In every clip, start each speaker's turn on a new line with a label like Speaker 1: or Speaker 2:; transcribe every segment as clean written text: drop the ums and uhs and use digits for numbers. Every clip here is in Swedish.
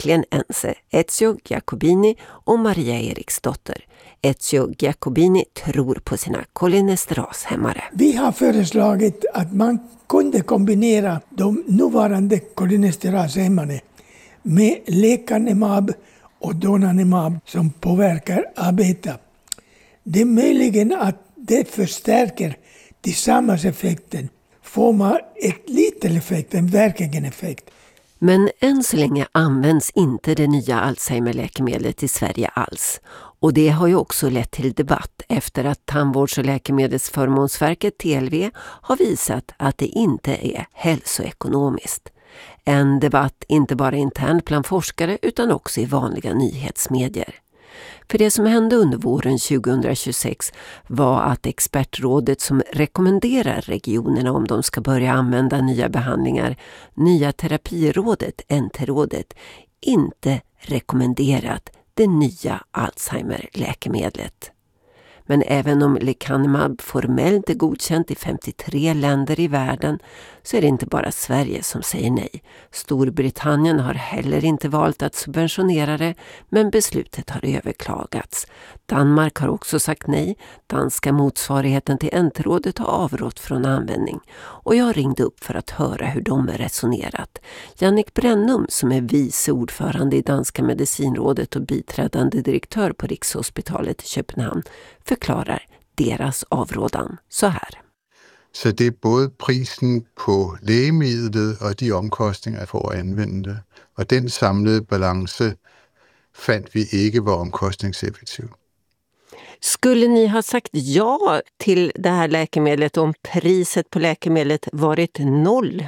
Speaker 1: verkligen ense, Ezio Giacobini och Maria Eriksdotter. Ezio Giacobini tror på sina kolenesterashämmare.
Speaker 2: Vi har föreslagit att man kunde kombinera de nuvarande kolenesterashämmarna med lecanemab och donanemab som påverkar A-beta. Det är möjligen att det förstärker tillsammans effekten. Får man ett liten effekt, en verkligen effekt.
Speaker 1: Men än så länge används inte det nya Alzheimer-läkemedlet i Sverige alls. Och det har ju också lett till debatt efter att Tandvårds- och läkemedelsförmånsverket TLV har visat att det inte är hälsoekonomiskt. En debatt inte bara internt bland forskare utan också i vanliga nyhetsmedier. För det som hände under våren 2026 var att expertrådet som rekommenderar regionerna om de ska börja använda nya behandlingar, nya terapirådet, NT-rådet, inte rekommenderat det nya Alzheimer-läkemedlet. Men även om lecanemab formellt är godkänt i 53 länder i världen så är det inte bara Sverige som säger nej. Storbritannien har heller inte valt att subventionera det, men beslutet har överklagats. Danmark har också sagt nej. Danska motsvarigheten till NT-rådet har avrått från användning. Och jag ringde upp för att höra hur de har resonerat. Jannik Brennum, som är vice ordförande i Danska medicinrådet och biträdande direktör på Rikshospitalet i Köpenhamn, förklarar deras avrådan så här.
Speaker 3: Så det är både prisen på läkemedlet och de omkostningar för att använda det. Och den samlade balansen fann vi inte var omkostningseffektiv.
Speaker 1: Skulle ni ha sagt ja till det här läkemedlet om priset på läkemedlet varit 0?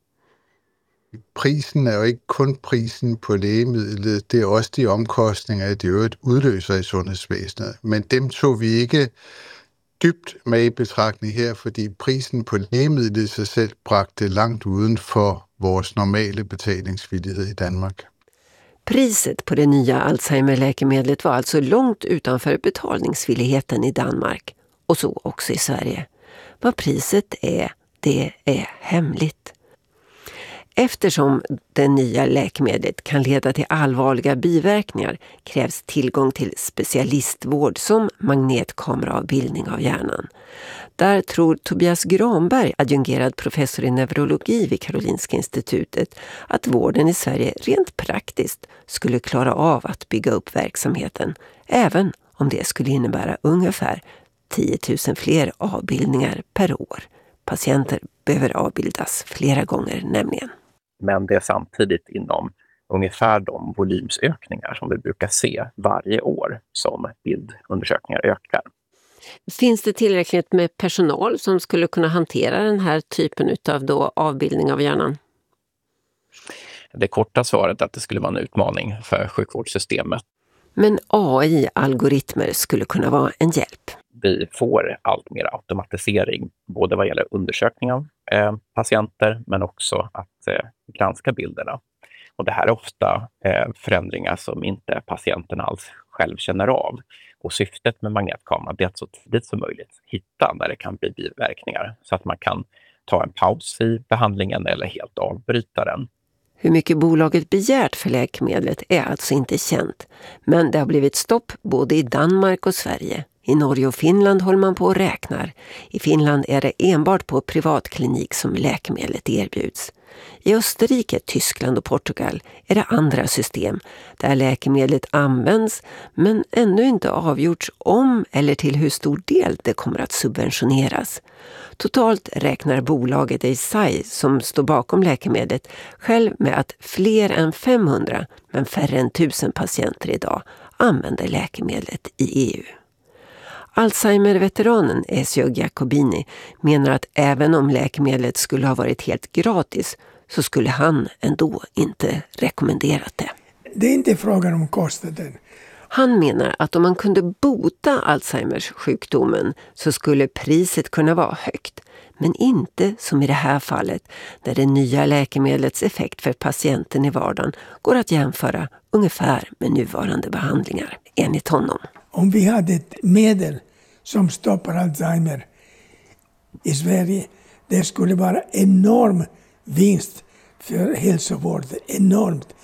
Speaker 3: Prisen är ju inte kun prisen på läkemedlet, det är också de omkostningar det övrigt udlöser i sundhedsvæsenet. Men dem tog vi inte dybt med i betragtning här, fordi prisen på läkemedlet i sig selv bragte langt uden for vores normale betalingsvillighed i Danmark.
Speaker 1: Priset på det nya Alzheimer-läkemedlet var alltså långt utanför betalningsvilligheten i Danmark och så också i Sverige. Vad priset är, det är hemligt. Eftersom det nya läkemedlet kan leda till allvarliga biverkningar krävs tillgång till specialistvård som magnetkameraavbildning av hjärnan. Där tror Tobias Granberg, adjungerad professor i neurologi vid Karolinska institutet, att vården i Sverige rent praktiskt skulle klara av att bygga upp verksamheten, även om det skulle innebära ungefär 10 000 fler avbildningar per år. Patienter behöver avbildas flera gånger nämligen.
Speaker 4: Men det är samtidigt inom ungefär de volymsökningar som vi brukar se varje år som bildundersökningar ökar.
Speaker 1: Finns det tillräckligt med personal som skulle kunna hantera den här typen av avbildning av hjärnan?
Speaker 4: Det korta svaret är att det skulle vara en utmaning för sjukvårdssystemet.
Speaker 1: Men AI-algoritmer skulle kunna vara en hjälp.
Speaker 4: Vi får allt mer automatisering, både vad gäller undersökning av patienter men också att granska bilderna. Och det här är ofta förändringar som inte patienten alls själv känner av. Och syftet med magnetkameran är att så tidigt som möjligt hitta där det kan bli biverkningar så att man kan ta en paus i behandlingen eller helt avbryta den.
Speaker 1: Hur mycket bolaget begärt för läkemedlet är alltså inte känt, men det har blivit stopp både i Danmark och Sverige. I Norge och Finland håller man på och räknar. I Finland är det enbart på privatklinik som läkemedlet erbjuds. I Österrike, Tyskland och Portugal är det andra system där läkemedlet används men ännu inte avgjorts om eller till hur stor del det kommer att subventioneras. Totalt räknar bolaget Eisai som står bakom läkemedlet själv med att fler än 500 men färre än 1000 patienter idag använder läkemedlet i EU. Alzheimer-veteranen Ezio Giacobini menar att även om läkemedlet skulle ha varit helt gratis så skulle han ändå inte rekommenderat det.
Speaker 2: Det är inte frågan om kostnaden.
Speaker 1: Han menar att om man kunde bota Alzheimers sjukdomen så skulle priset kunna vara högt. Men inte som i det här fallet där det nya läkemedlets effekt för patienten i vardagen går att jämföra ungefär med nuvarande behandlingar, enligt honom.
Speaker 2: Om vi hade ett medel som stoppar Alzheimer i Sverige, det skulle vara enorm vinst för hälsovården, enormt.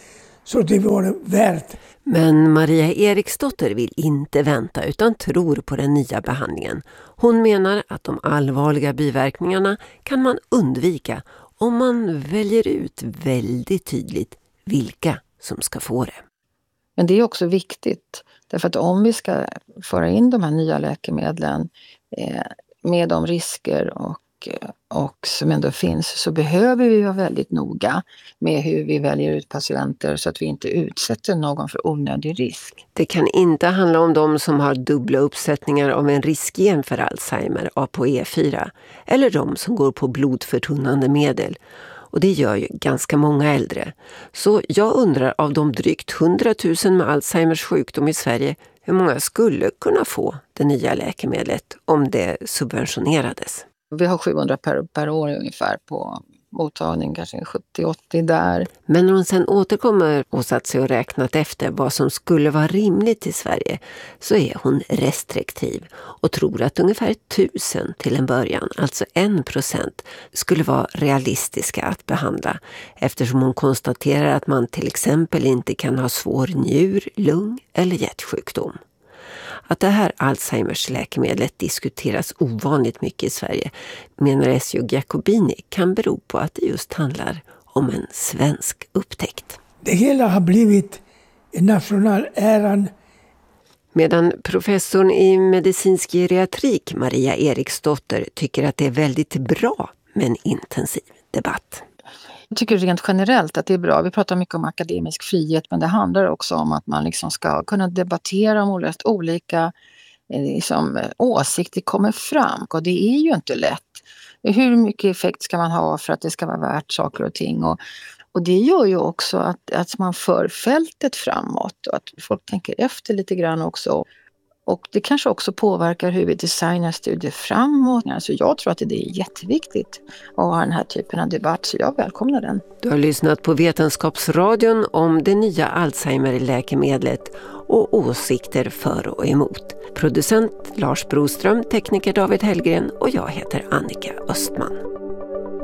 Speaker 2: så det vore värt.
Speaker 1: Men Maria Eriksdotter vill inte vänta utan tror på den nya behandlingen. Hon menar att de allvarliga biverkningarna kan man undvika om man väljer ut väldigt tydligt vilka som ska få det.
Speaker 5: Men det är också viktigt, därför att om vi ska föra in de här nya läkemedlen med de risker och som ändå finns, så behöver vi vara väldigt noga med hur vi väljer ut patienter så att vi inte utsätter någon för onödig risk.
Speaker 1: Det kan inte handla om de som har dubbla uppsättningar av en riskgen för Alzheimer, ApoE4, eller de som går på blodförtunnande medel. Och det gör ju ganska många äldre. Så jag undrar, av de drygt 100 000 med Alzheimers sjukdom i Sverige, hur många skulle kunna få det nya läkemedlet om det subventionerades?
Speaker 5: Vi har 700 per år ungefär på mottagning, kanske 70-80 där.
Speaker 1: Men när hon sen återkommer och satt sig och räknat efter vad som skulle vara rimligt i Sverige, så är hon restriktiv och tror att ungefär 1000 till en början, alltså 1%, skulle vara realistiska att behandla, eftersom hon konstaterar att man till exempel inte kan ha svår njur-, lung- eller hjärtsjukdom. Att det här Alzheimers läkemedlet diskuteras ovanligt mycket i Sverige, menar Essio Giacobini, kan bero på att det just handlar om en svensk upptäckt.
Speaker 2: Det hela har blivit en nationell äran.
Speaker 1: Medan professorn i medicinsk geriatrik Maria Eriksdotter tycker att det är väldigt bra med en intensiv debatt.
Speaker 5: Jag tycker rent generellt att det är bra. Vi pratar mycket om akademisk frihet, men det handlar också om att man liksom ska kunna debattera om olika åsikter kommer fram. Och det är ju inte lätt. Hur mycket effekt ska man ha för att det ska vara värt saker och ting? Och det gör ju också att man för fältet framåt och att folk tänker efter lite grann också. Och det kanske också påverkar hur vi designar studier framåt. Alltså jag tror att det är jätteviktigt att ha den här typen av debatt, så jag välkomnar den.
Speaker 1: Du har lyssnat på Vetenskapsradion om det nya Alzheimer-läkemedlet och åsikter för och emot. Producent Lars Broström, tekniker David Hellgren och jag heter Annika Östman.